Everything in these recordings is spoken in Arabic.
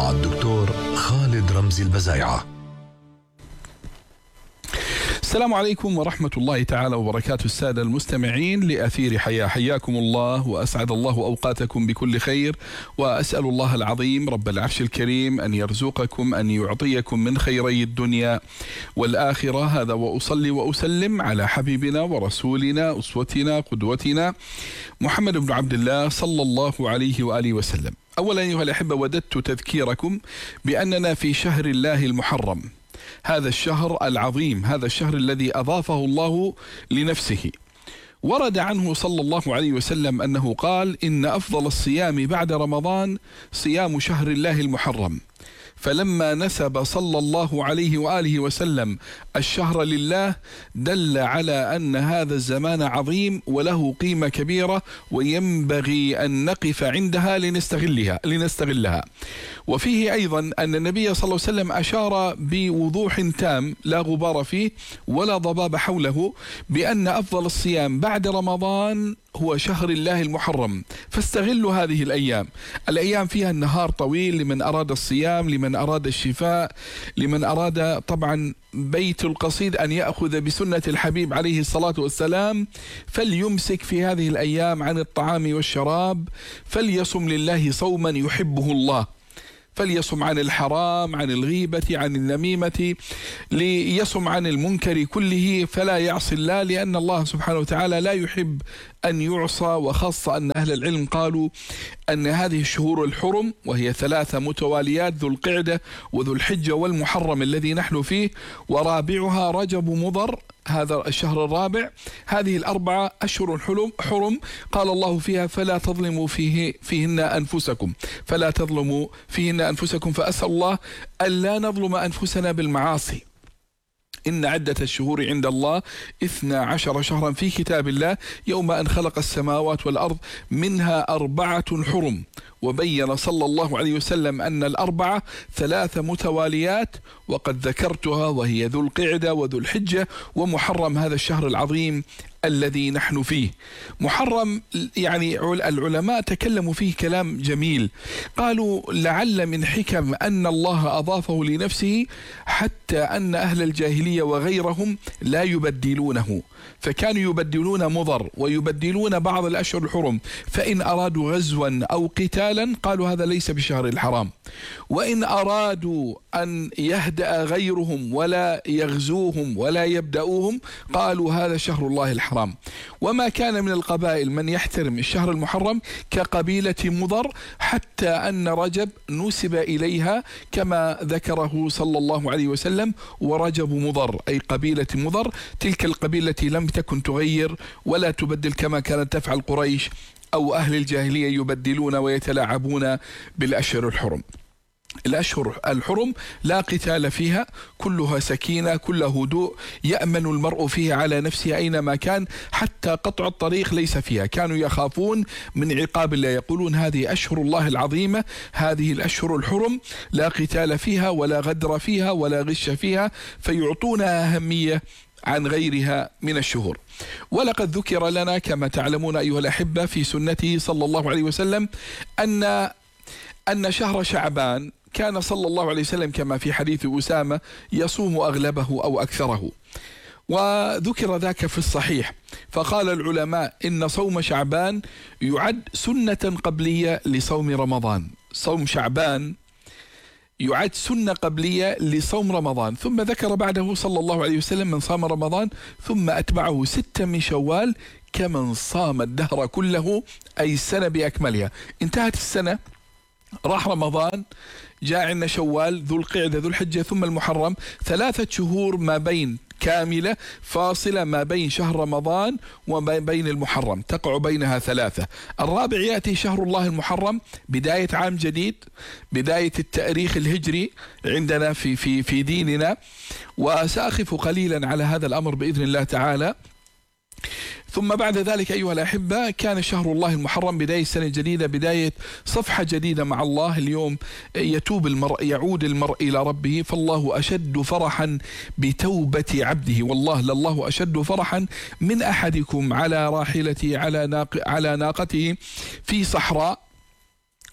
مع الدكتور خالد رمزي البزايعة. السلام عليكم ورحمة الله تعالى وبركاته. السادة المستمعين لأثير حياة، حياكم الله وأسعد الله أوقاتكم بكل خير، وأسأل الله العظيم رب العرش الكريم أن يرزقكم، أن يعطيكم من خيري الدنيا والآخرة. هذا وأصلي وأسلم على حبيبنا ورسولنا أسوتنا قدوتنا محمد بن عبد الله صلى الله عليه وآله وسلم. أولا أيها الأحبة، وددت تذكيركم بأننا في شهر الله المحرم، هذا الشهر العظيم، هذا الشهر الذي أضافه الله لنفسه. ورد عنه صلى الله عليه وسلم أنه قال: إن أفضل الصيام بعد رمضان صيام شهر الله المحرم. فلما نسب صلى الله عليه وآله وسلم الشهر لله دل على أن هذا الزمان عظيم وله قيمة كبيرة، وينبغي أن نقف عندها لنستغلها. وفيه أيضا أن النبي صلى الله عليه وسلم أشار بوضوح تام لا غبار فيه ولا ضباب حوله بأن أفضل الصيام بعد رمضان هو شهر الله المحرم. فاستغلوا هذه الأيام فيها النهار طويل لمن أراد الصيام، لمن أراد الشفاء، لمن أراد طبعا بيت القصيد أن يأخذ بسنة الحبيب عليه الصلاة والسلام، فليمسك في هذه الأيام عن الطعام والشراب، فليصم لله صوما يحبه الله، فليصم عن الحرام، عن الغيبة، عن النميمة، ليصم عن المنكر كله، فلا يعصي الله، لأن الله سبحانه وتعالى لا يحب أن يعصى. وخاصة أن أهل العلم قالوا أن هذه الشهور الحرم، وهي 3 متواليات: ذو القعدة وذو الحجة والمحرم الذي نحن فيه، ورابعها رجب مضر، هذا الشهر الرابع. هذه ال4 أشهر حرم قال الله فيها: فلا تظلموا فيهن أنفسكم، فلا تظلموا فيهن أنفسكم. فأسأل الله ألا نظلم أنفسنا بالمعاصي. إن عدة الشهور عند الله 12 شهرا في كتاب الله يوم أن خلق السماوات والأرض، منها 4 حرم. وبين صلى الله عليه وسلم أن ال4 3 متواليات، وقد ذكرتها، وهي ذو القعدة وذو الحجة ومحرم، هذا الشهر العظيم الذي نحن فيه. محرم يعني العلماء تكلموا فيه كلام جميل، قالوا: لعل من حكم أن الله أضافه لنفسه حتى أن أهل الجاهلية وغيرهم لا يبدلونه، فكانوا يبدلون مضر ويبدلون بعض الأشهر الحرم، فإن أرادوا غزوا أو قتالا قالوا هذا ليس بشهر الحرام، وإن أرادوا أن يهدأ غيرهم ولا يغزوهم ولا يبدأوهم قالوا هذا شهر الله الحرام. وما كان من القبائل من يحترم الشهر المحرم كقبيلة مضر، حتى أن رجب نسب إليها كما ذكره صلى الله عليه وسلم: ورجب مضر، أي قبيلة مضر، تلك القبيلة التي لم تكن تغير ولا تبدل كما كانت تفعل قريش أو أهل الجاهلية يبدلون ويتلاعبون بالأشهر الحرم. الأشهر الحرم لا قتال فيها، كلها سكينة، كلها هدوء، يأمن المرء فيها على نفسه أينما كان، حتى قطع الطريق ليس فيها. كانوا يخافون من عقاب الله، يقولون هذه أشهر الله العظيمة، هذه الأشهر الحرم لا قتال فيها ولا غدر فيها ولا غش فيها، فيعطونها أهمية عن غيرها من الشهور. ولقد ذكر لنا كما تعلمون أيها الأحبة في سنته صلى الله عليه وسلم أن شهر شعبان كان صلى الله عليه وسلم كما في حديث أسامة يصوم أغلبه أو أكثره، وذكر ذاك في الصحيح. فقال العلماء إن صوم شعبان يعد سنة قبلية لصوم رمضان، صوم شعبان يعد سنة قبلية لصوم رمضان. ثم ذكر بعده صلى الله عليه وسلم: من صام رمضان ثم أتبعه 6 من شوال كمن صام الدهر كله، أي السنة بأكملها. انتهت السنة، راح رمضان، جاء عندنا شوال، ذو القعدة، ذو الحجة، ثم المحرم، 3 شهور ما بين كاملة فاصلة ما بين شهر رمضان وما بين المحرم، تقع بينها 3. الرابع يأتي شهر الله المحرم، بداية عام جديد، بداية التاريخ الهجري عندنا في ديننا، وسأقف قليلا على هذا الأمر بإذن الله تعالى. ثم بعد ذلك أيها الأحبة كان شهر الله المحرم بداية سنة جديدة، بداية صفحة جديدة مع الله. اليوم يعود المرء إلى ربه، فالله أشد فرحا بتوبة عبده، والله لله أشد فرحا من أحدكم على راحلته على ناقته في صحراء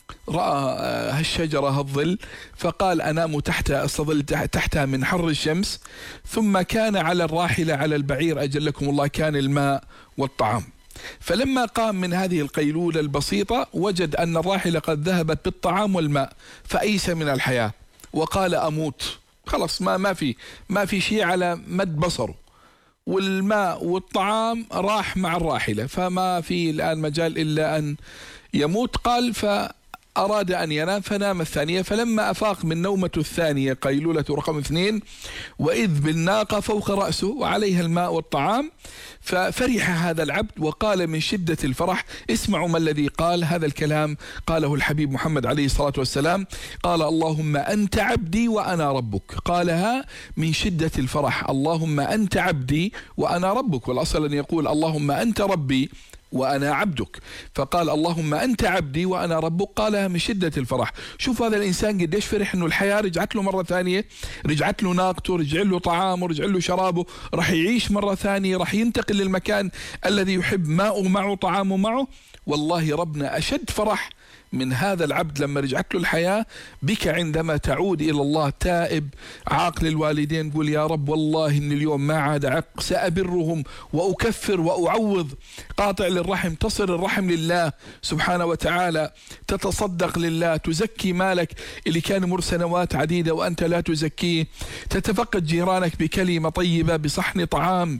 رأى هالشجرة هالظل فقال أنام تحتها، أستظل تحتها من حر الشمس. ثم كان على الراحلة على البعير أجلكم الله كان الماء والطعام. فلما قام من هذه القيلولة البسيطة وجد أن الراحلة قد ذهبت بالطعام والماء، فأيس من الحياة وقال أموت، خلاص ما في شيء على مد بصره، والماء والطعام راح مع الراحلة، فما في الآن مجال إلا أن يموت. قال فأراد أن ينام فنام الثانية، فلما أفاق من نومة الثانية قيلولة رقم 2 وإذ بالناقة فوق رأسه وعليها الماء والطعام، ففرح هذا العبد وقال من شدة الفرح، اسمعوا ما الذي قال. هذا الكلام قاله الحبيب محمد عليه الصلاة والسلام، قال اللهم أنت عبدي وأنا ربك. قالها من شدة الفرح، اللهم أنت عبدي وأنا ربك، والأصل أن يقول اللهم أنت ربي وأنا عبدك، فقال اللهم أنت عبدي وأنا ربك، قالها من شدة الفرح. شوف هذا الإنسان قديش فرح إنه الحياة رجعت له مرة ثانية، رجعت له ناقته، رجع له طعامه، رجع له شرابه، راح يعيش مرة ثانية، راح ينتقل للمكان الذي يحب، ماءه معه، طعامه معه. والله ربنا أشد فرح من هذا العبد لما رجعت له الحياة بك عندما تعود إلى الله تائب عاقل الوالدين، قول يا رب والله إن اليوم ما عاد عق، سأبرهم وأكفر وأعوض، قاطع للرحم، تصل الرحم لله سبحانه وتعالى، تتصدق لله، تزكي مالك اللي كان مر سنوات عديدة وأنت لا تزكيه، تتفقد جيرانك بكلمة طيبة، بصحن طعام.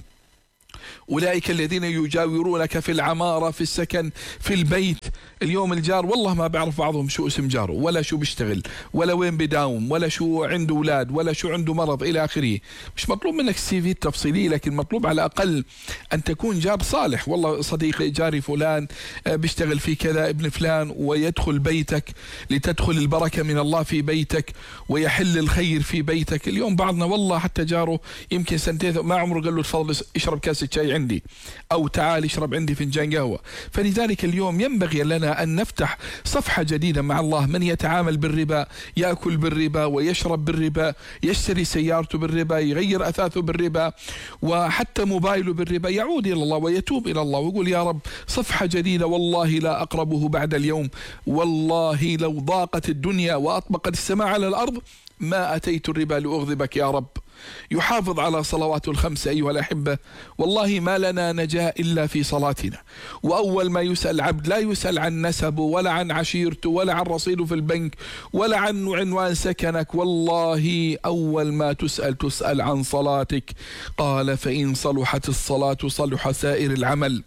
أولئك الذين يجاورونك في العمارة، في السكن، في البيت. اليوم الجار والله ما بعرف بعضهم شو اسم جاره، ولا شو بيشتغل، ولا وين بداوم، ولا شو عنده أولاد، ولا شو عنده مرض إلى آخره. مش مطلوب منك السي في التفصيلي، لكن مطلوب على الأقل أن تكون جار صالح. والله صديقي جاري فلان بيشتغل في كذا، ابن فلان، ويدخل بيتك لتدخل البركة من الله في بيتك ويحل الخير في بيتك. اليوم بعضنا والله حتى جاره يمكن سنتين ما عمره قال له تفضل اشرب كاسة شاي عندي، أو تعال اشرب عندي فنجان قهوة. فلذلك اليوم ينبغي لنا أن نفتح صفحة جديدة مع الله. من يتعامل بالربا يأكل بالربا ويشرب بالربا، يشتري سيارته بالربا، يغير أثاثه بالربا، وحتى موبايله بالربا، يعود إلى الله ويتوب إلى الله ويقول يا رب صفحة جديدة والله لا أقربه بعد اليوم. والله لو ضاقت الدنيا وأطبقت السماء على الأرض ما أتيت الربا لأغضبك يا رب. يحافظ على صلواته الخمس أيها الأحبة، والله ما لنا نجاة إلا في صلاتنا. وأول ما يسأل عبد لا يسأل عن نسبه ولا عن عشيرته ولا عن رصيده في البنك ولا عن عنوان سكنك، والله أول ما تسأل عن صلاتك. قال فإن صلحت الصلاة صلح سائر العمل،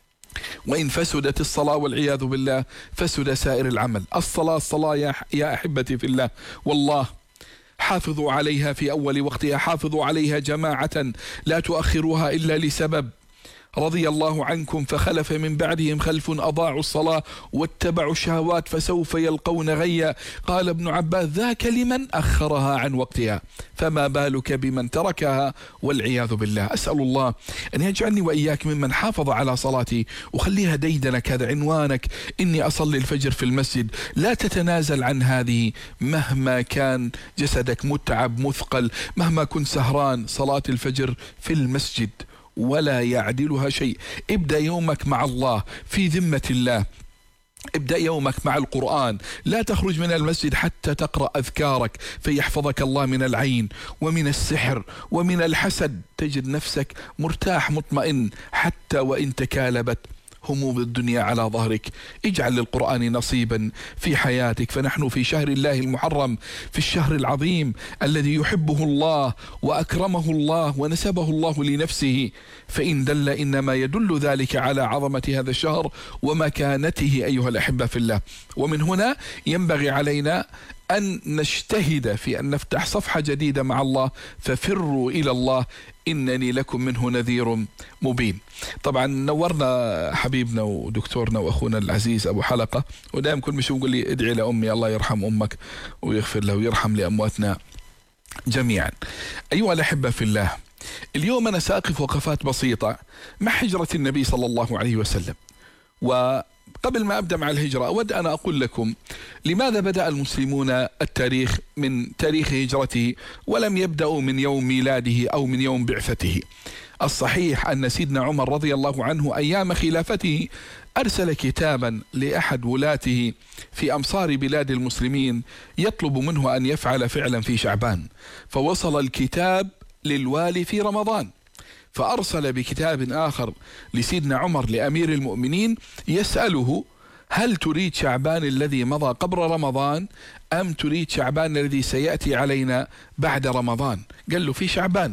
وإن فسدت الصلاة والعياذ بالله فسد سائر العمل. الصلاة يا أحبتي في الله، والله حافظوا عليها في أول وقتها، حافظوا عليها جماعة، لا تؤخروها إلا لسبب. رضي الله عنكم فخلف من بعدهم خلف أضاعوا الصلاة واتبعوا الشهوات فسوف يلقون غيا. قال ابن عباس ذاك لمن أخرها عن وقتها، فما بالك بمن تركها والعياذ بالله. أسأل الله أن يجعلني وإياك ممن حافظ على صلاتي وخليها ديدنك، هذا عنوانك، إني أصلي الفجر في المسجد. لا تتنازل عن هذه مهما كان جسدك متعب مثقل، مهما كنت سهران، صلاة الفجر في المسجد ولا يعدلها شيء. ابدأ يومك مع الله في ذمة الله، ابدأ يومك مع القرآن، لا تخرج من المسجد حتى تقرأ أذكارك فيحفظك الله من العين ومن السحر ومن الحسد. تجد نفسك مرتاح مطمئن حتى وإن تكالبت هموم الدنيا على ظهرك. اجعل للقرآن نصيبا في حياتك، فنحن في شهر الله المحرم، في الشهر العظيم الذي يحبه الله وأكرمه الله ونسبه الله لنفسه، فإن دل إنما يدل ذلك على عظمة هذا الشهر ومكانته أيها الأحبة في الله. ومن هنا ينبغي علينا أن نجتهد في أن نفتح صفحة جديدة مع الله، ففروا إلى الله إنني لكم منه نذير مبين. طبعا نورنا حبيبنا ودكتورنا وأخونا العزيز أبو حلقة، ودائما كل مش يقول لي ادعي لأمي الله يرحم أمك ويغفر له ويرحم لأمواتنا جميعا. أيها الأحبة في الله، اليوم أنا سأقف وقفات بسيطة مع هجرة النبي صلى الله عليه وسلم، قبل ما أبدأ مع الهجرة أود أن أقول لكم لماذا بدأ المسلمون التاريخ من تاريخ هجرته ولم يبدأوا من يوم ميلاده أو من يوم بعثته. الصحيح أن سيدنا عمر رضي الله عنه أيام خلافته أرسل كتابا لأحد ولاته في أمصار بلاد المسلمين يطلب منه أن يفعل فعلا في شعبان، فوصل الكتاب للوالي في رمضان، فأرسل بكتاب آخر لسيدنا عمر لأمير المؤمنين يسأله: هل تريد شعبان الذي مضى قبل رمضان أم تريد شعبان الذي سيأتي علينا بعد رمضان؟ قال له: في شعبان.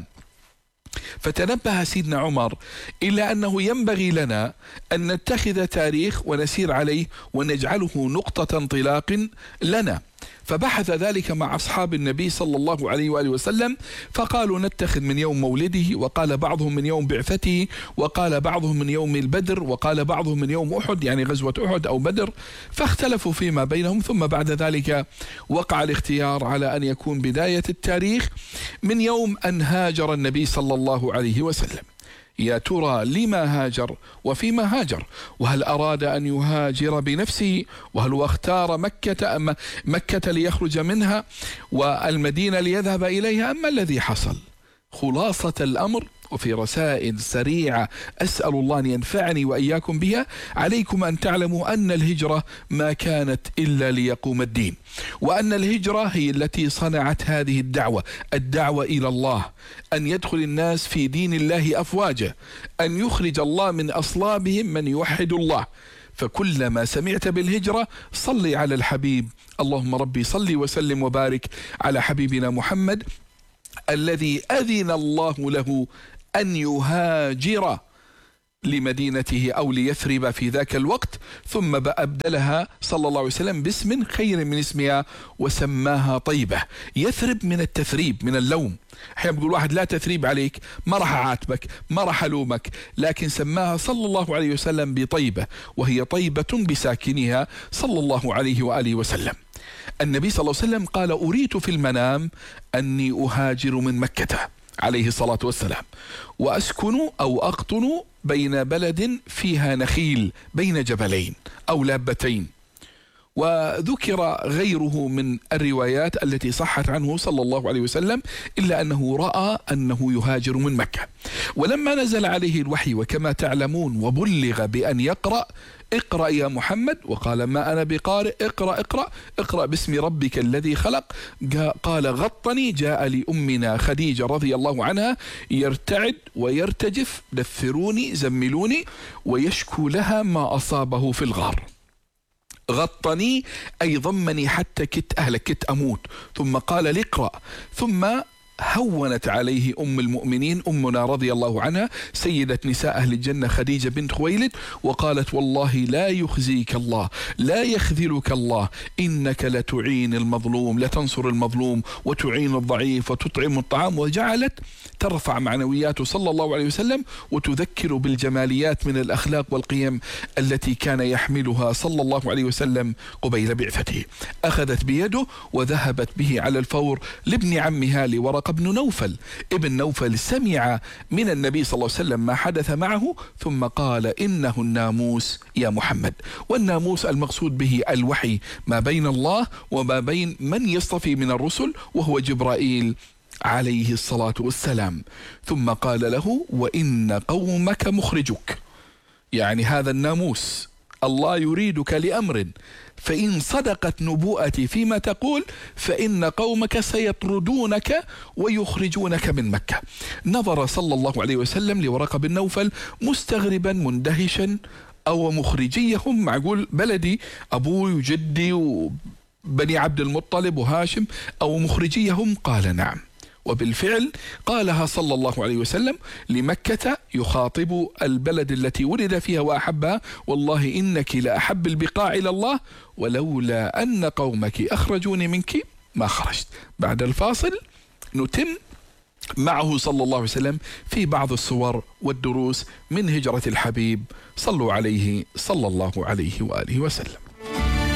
فتنبه سيدنا عمر إلى أنه ينبغي لنا أن نتخذ تاريخ ونسير عليه ونجعله نقطة انطلاق لنا. فبحث ذلك مع أصحاب النبي صلى الله عليه وآله وسلم، فقالوا نتخذ من يوم مولده، وقال بعضهم من يوم بعثته، وقال بعضهم من يوم البدر، وقال بعضهم من يوم أحد، يعني غزوة أحد أو بدر، فاختلفوا فيما بينهم. ثم بعد ذلك وقع الاختيار على أن يكون بداية التاريخ من يوم أن هاجر النبي صلى الله عليه وسلم. يا ترى لما هاجر وفيما هاجر؟ وهل أراد أن يهاجر بنفسه؟ وهل هو اختار مكة ليخرج منها والمدينة ليذهب إليها؟ أما الذي حصل خلاصة الأمر وفي رسائل سريعة أسأل الله أن ينفعني وإياكم بها. عليكم أن تعلموا أن الهجرة ما كانت إلا ليقوم الدين، وأن الهجرة هي التي صنعت هذه الدعوة إلى الله، أن يدخل الناس في دين الله أفواجا، أن يخرج الله من أصلابهم من يوحد الله. فكلما سمعت بالهجرة صلي على الحبيب، اللهم ربي صلي وسلم وبارك على حبيبنا محمد الذي أذن الله له أن يهاجر لمدينته أو ليثرب في ذاك الوقت، ثم أبدلها صلى الله عليه وسلم باسم خير من اسمها وسماها طيبة. يثرب من التثريب، من اللوم. أحيانا بيقول واحد لا تثريب عليك، ما راح أعاتبك، ما راح ألومك، لكن سماها صلى الله عليه وسلم بطيبة، وهي طيبة بساكنها صلى الله عليه وآله وسلم. النبي صلى الله عليه وسلم قال: أريت في المنام أني أهاجر من مكة عليه الصلاة والسلام، وأسكن أو أقطن بين بلد فيها نخيل بين جبلين أو لابتين. وذكر غيره من الروايات التي صحت عنه صلى الله عليه وسلم، إلا أنه رأى أنه يهاجر من مكة. ولما نزل عليه الوحي وكما تعلمون وبلغ بأن اقرأ يا محمد، وقال: ما أنا بقارئ، اقرأ باسم ربك الذي خلق. قال: غطني. جاء لأمنا خديجة رضي الله عنها يرتعد ويرتجف: دثروني، زملوني، ويشكو لها ما أصابه في الغار. غطني أي ضمني حتى كت أهلك، كت أموت. ثم قال: لقرأ. ثم هونت عليه أم المؤمنين أمنا رضي الله عنها سيدة نساء أهل الجنة خديجة بنت خويلد، وقالت: والله لا يخزيك الله، لا يخذلك الله، إنك لتعين المظلوم، لتنصر المظلوم وتعين الضعيف وتطعم الطعام. وجعلت ترفع معنوياته صلى الله عليه وسلم وتذكر بالجماليات من الأخلاق والقيم التي كان يحملها صلى الله عليه وسلم قبيل بعثته. أخذت بيده وذهبت به على الفور لابن عمها لورقة بن نوفل. ابن نوفل سمع من النبي صلى الله عليه وسلم ما حدث معه، ثم قال: إنه الناموس يا محمد. والناموس المقصود به الوحي ما بين الله وما بين من يصطفي من الرسل، وهو جبرائيل عليه الصلاة والسلام. ثم قال له: وإن قومك مخرجك، يعني هذا الناموس الله يريدك لأمر، فإن صدقت نبوءتي فيما تقول فإن قومك سيطردونك ويخرجونك من مكة. نظر صلى الله عليه وسلم لورقة بن نوفل مستغربا مندهشا: أو مخرجيهم، معقول بلدي أبوي وجدي وبني عبد المطلب وهاشم، أو مخرجيهم؟ قال: نعم. وبالفعل قالها صلى الله عليه وسلم لمكة يخاطب البلد التي ولد فيها وأحبها: والله إنك لأحب البقاع إلى الله، ولولا أن قومك أخرجوني منك ما خرجت. بعد الفاصل نتم معه صلى الله عليه وسلم في بعض الصور والدروس من هجرة الحبيب. صلوا عليه صلى الله عليه وآله وسلم.